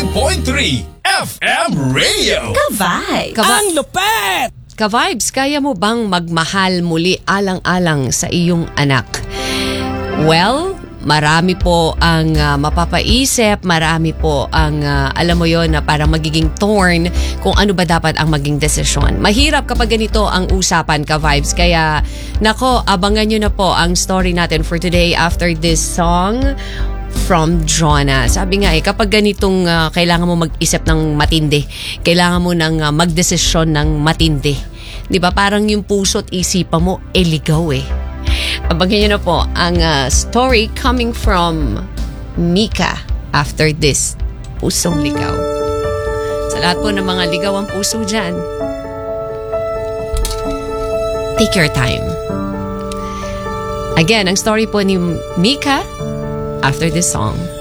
FM Radio. Ka-Vibes! Ang lupet! Ka-Vibes, kaya mo bang magmahal muli alang-alang sa iyong anak? Well, marami po ang mapapaisip, marami po ang alam mo yon na parang magiging torn kung ano ba dapat ang maging desisyon. Mahirap kapag ganito ang usapan, Ka-Vibes. Kaya nako, abangan nyo na po ang story natin for today after this song from Jonah. Sabi nga kapag ganitong kailangan mo mag-isip ng matindi, kailangan mo ng magdesisyon ng matindi. 'Di ba? Parang yung puso at isipan mo ligaw Abangan nyo na po ang story coming from Mika after this Pusong Ligaw. Sa lahat po ng mga ligaw ang puso dyan, take your time. Again, ang story po ni Mika after this song.